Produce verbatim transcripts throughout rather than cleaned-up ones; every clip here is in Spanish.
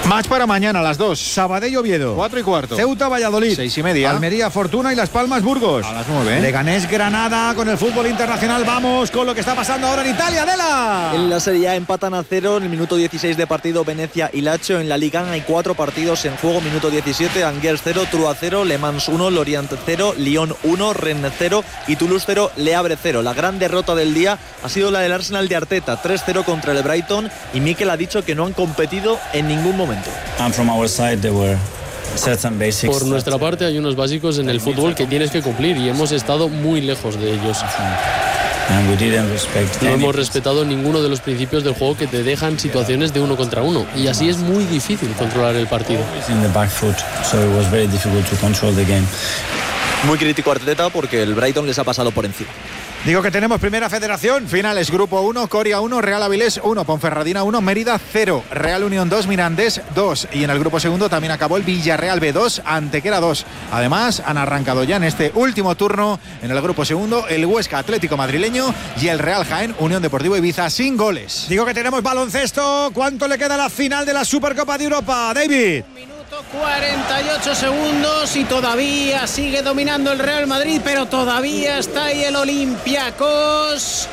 Match para mañana a las dos. Sabadell Oviedo. Cuatro y cuarto. Ceuta Valladolid. Seis y media. Almería Fortuna y Las Palmas Burgos. A las nueve. ¿eh? Leganés Granada con el fútbol internacional. Vamos con lo que está pasando ahora en Italia. Adela. En la Serie A empatan a cero en el minuto dieciséis de partido Venecia y Lazio. En la Liga hay cuatro partidos en juego. Minuto diecisiete, Angers cero, Trua cero, Le Mans uno, Lorient cero, Lyon uno, Rennes cero y Toulouse cero, Le Havre cero. La gran derrota del día ha sido la del Arsenal de Arteta, tres cero contra el Brighton, y Mikel ha dicho que no han competido en ningún momento. Por nuestra parte hay unos básicos en el fútbol que tienes que cumplir y hemos estado muy lejos de ellos. No hemos respetado ninguno de los principios del juego que te dejan situaciones de uno contra uno y así es muy difícil controlar el partido. Muy crítico Arteta porque el Brighton les ha pasado por encima. Digo que tenemos primera federación. Finales, Grupo uno, Coria uno, Real Avilés uno, Ponferradina uno, Mérida cero, Real Unión dos, Mirandés dos. Y en el grupo segundo también acabó el Villarreal B dos, Antequera dos. Además, han arrancado ya en este último turno, en el grupo segundo, el Huesca Atlético Madrileño y el Real Jaén Unión Deportivo Ibiza sin goles. Digo que tenemos baloncesto. ¿Cuánto le queda a la final de la Supercopa de Europa, David? cuarenta y ocho segundos y todavía sigue dominando el Real Madrid, pero todavía está ahí el Olympiacos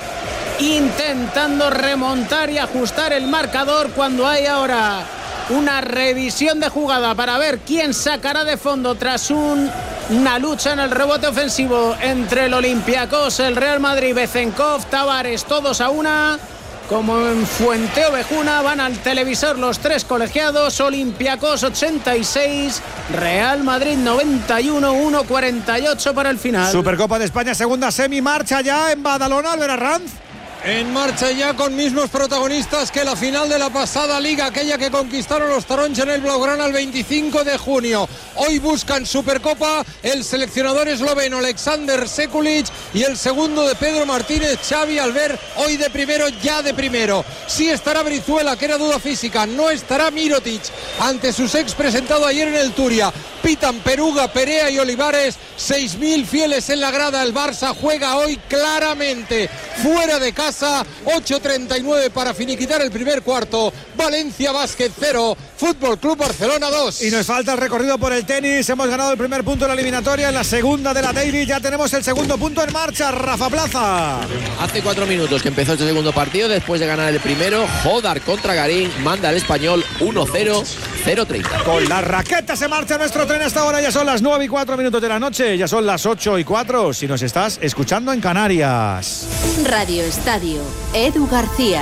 intentando remontar y ajustar el marcador cuando hay ahora una revisión de jugada para ver quién sacará de fondo tras un, una lucha en el rebote ofensivo entre el Olympiacos, el Real Madrid, Bezenkov, Tavares, todos a una. Como en Fuente Ovejuna, van al televisor los tres colegiados. Olympiacos ochenta y seis, Real Madrid noventa y uno, uno cuarenta y ocho para el final. Supercopa de España, segunda semi, marcha ya en Badalona, Albert Arranz. En marcha ya con mismos protagonistas que la final de la pasada liga, aquella que conquistaron los taronja en el Blaugrana el veinticinco de junio. Hoy buscan Supercopa el seleccionador esloveno Alexander Sekulic y el segundo de Pedro Martínez, Xavi Albert, hoy de primero, ya de primero. Sí estará Brizuela, que era duda física, no estará Mirotic ante sus ex presentado ayer en el Turia. Pitan Peruga, Perea y Olivares, seis mil fieles en la grada. El Barça juega hoy claramente fuera de casa, ocho treinta y nueve para finiquitar el primer cuarto. Valencia Básquet cero, Fútbol Club Barcelona dos. Y nos falta el recorrido por el tenis. Hemos ganado el primer punto de la eliminatoria, en la segunda de la Davis ya tenemos el segundo punto en marcha. Rafa Plaza. Hace cuatro minutos que empezó este segundo partido, después de ganar el primero, Jodar contra Garín, manda al español uno cero, cero treinta. Con la raqueta se marcha nuestro tren hasta ahora, ya son las nueve y cuatro minutos de la noche, ya son las ocho y cuatro si nos estás escuchando en Canarias. Radio Estadio, Edu García.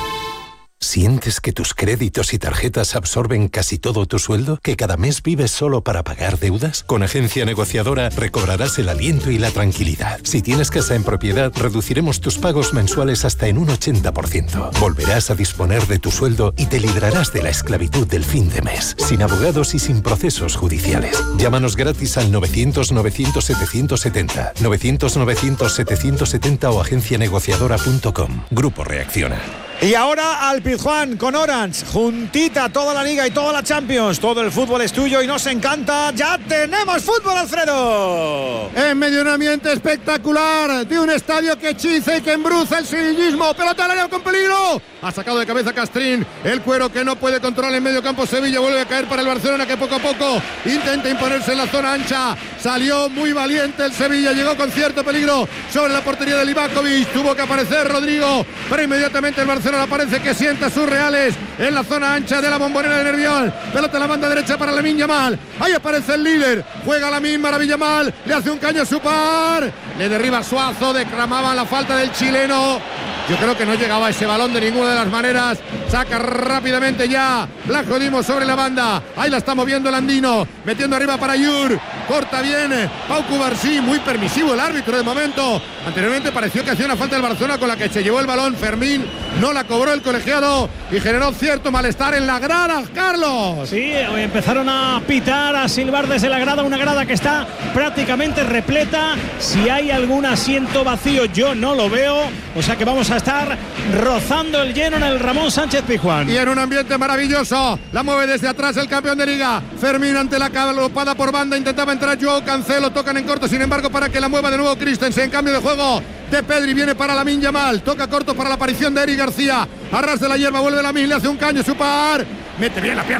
¿Sientes que tus créditos y tarjetas absorben casi todo tu sueldo? ¿Que cada mes vives solo para pagar deudas? Con Agencia Negociadora recobrarás el aliento y la tranquilidad. Si tienes casa en propiedad, reduciremos tus pagos mensuales hasta en un ochenta por ciento. Volverás a disponer de tu sueldo y te librarás de la esclavitud del fin de mes, sin abogados y sin procesos judiciales. Llámanos gratis al novecientos, novecientos, setecientos setenta, novecientos, novecientos, setecientos setenta o agencia negociadora punto com. Grupo Reacciona. Y ahora al Pizjuán con Orange, juntita toda la Liga y toda la Champions. Todo el fútbol es tuyo y nos encanta. ¡Ya tenemos fútbol, Alfredo! En medio de un ambiente espectacular, de un estadio que hechiza y que embruza el sevillismo. Pelota al área con peligro. Ha sacado de cabeza Castrín. El Cuero, que no puede controlar en medio campo. Sevilla vuelve a caer para el Barcelona, que poco a poco intenta imponerse en la zona ancha. Salió muy valiente el Sevilla, llegó con cierto peligro sobre la portería de Livakovic. Tuvo que aparecer Rodrigo, pero inmediatamente el Barcelona parece que sienta sus reales en la zona ancha de la Bombonera de Nervión. Pelota en la banda derecha para Lamine Yamal. Ahí aparece el líder. Juega Lamine, maravilla Yamal. Le hace un caño a su par. Le derriba Suazo. Declamaba la falta del chileno. Yo creo que no llegaba ese balón de ninguna de las maneras. Saca rápidamente ya Blanco Dimos sobre la banda. Ahí la está moviendo el andino. Metiendo arriba para Yur. Corta bien Pau Cubarsí. Muy permisivo el árbitro de momento. Anteriormente pareció que hacía una falta del Barcelona con la que se llevó el balón Fermín. No la cobró el colegiado y generó cierto malestar en la grada, Carlos. Sí, empezaron a pitar, a silbar desde la grada. Una grada que está prácticamente repleta. Si hay algún asiento vacío, yo no lo veo. O sea que vamos a estar rozando el lleno en el Ramón Sánchez Pizjuán. Y en un ambiente maravilloso, la mueve desde atrás el campeón de Liga. Fermín ante la galopada por banda, intentaba entrar Joao Cancelo, tocan en corto, sin embargo, para que la mueva de nuevo Christensen. Cambio de juego de Pedri, viene para Lamine Yamal, toca corto para la aparición de Eric García. Arras de la hierba, vuelve Lamine, le hace un caño, su par. Mete bien la pierna